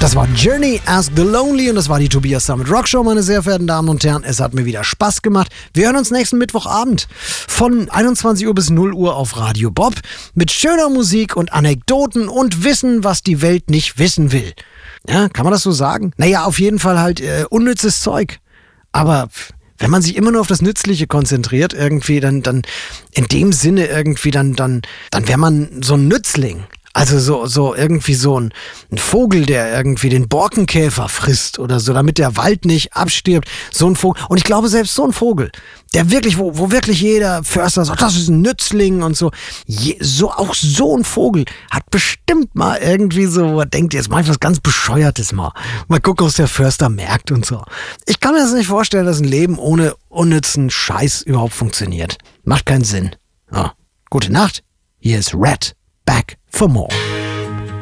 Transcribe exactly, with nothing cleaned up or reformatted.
Das war Journey, Ask the Lonely und das war die Tobias Summit Rock Show, meine sehr verehrten Damen und Herren. Es hat mir wieder Spaß gemacht. Wir hören uns nächsten Mittwochabend von einundzwanzig Uhr bis null Uhr auf Radio Bob mit schöner Musik und Anekdoten und Wissen, was die Welt nicht wissen will. Ja, kann man das so sagen? Naja, auf jeden Fall halt äh, unnützes Zeug. Aber wenn man sich immer nur auf das Nützliche konzentriert, irgendwie, dann, dann in dem Sinne irgendwie, dann, dann, dann wäre man so ein Nützling. Also so, so irgendwie so ein, ein Vogel, der irgendwie den Borkenkäfer frisst oder so, damit der Wald nicht abstirbt. So ein Vogel. Und ich glaube, selbst so ein Vogel, der wirklich, wo, wo wirklich jeder Förster sagt, das ist ein Nützling und so. Je, so auch so ein Vogel hat bestimmt mal irgendwie so, wo er denkt, jetzt mach ich was ganz Bescheuertes mal. Mal gucken, was der Förster merkt und so. Ich kann mir das nicht vorstellen, dass ein Leben ohne unnützen Scheiß überhaupt funktioniert. Macht keinen Sinn. Ja. Gute Nacht. Hier ist Red. Back for more.